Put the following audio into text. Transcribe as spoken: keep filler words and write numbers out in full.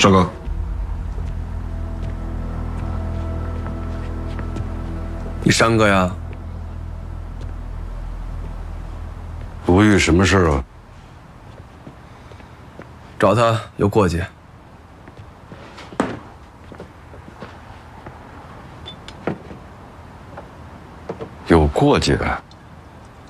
报告。 你山哥呀？ 吴玉什么事啊？ 找他有过节。 有过节？